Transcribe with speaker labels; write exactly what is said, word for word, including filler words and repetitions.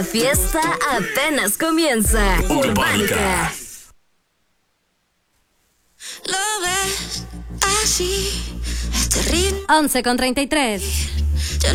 Speaker 1: Fiesta apenas comienza. Urbánica.
Speaker 2: Lo ves así, es terrible.
Speaker 3: once con treinta y tres.